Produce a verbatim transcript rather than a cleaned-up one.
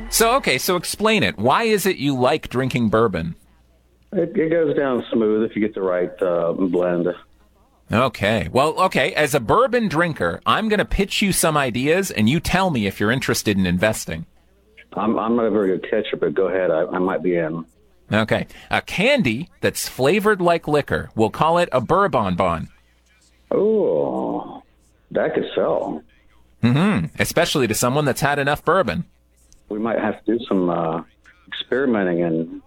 So, okay, so explain it. Why is it you like drinking bourbon? It, it goes down smooth if you get the right uh, blend. Okay. Well, okay, as a bourbon drinker, I'm going to pitch you some ideas, and you tell me if you're interested in investing. I'm, I'm not a very good catcher, but go ahead. I, I might be in. Okay. A candy that's flavored like liquor. We'll call it a bourbon bon. Oh, that could sell. Mm-hmm. Especially to someone that's had enough bourbon. We might have to do some uh, experimenting and